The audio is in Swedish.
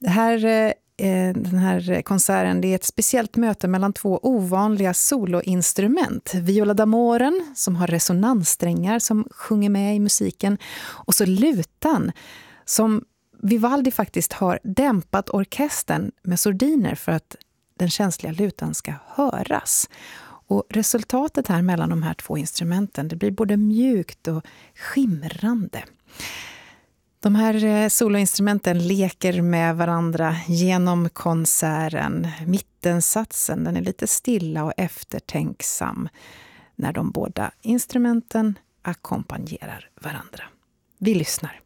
Den här konserten, det är ett speciellt möte mellan två ovanliga soloinstrument. Viola d'Amoren som har resonanssträngar som sjunger med i musiken, och så lutan som Vivaldi faktiskt har dämpat orkestern med sordiner för att den känsliga lutan ska höras. Och resultatet här mellan de här två instrumenten, det blir både mjukt och skimrande. De här soloinstrumenten leker med varandra genom konserten. Mittensatsen, den är lite stilla och eftertänksam när de båda instrumenten ackompanjerar varandra. Vi lyssnar.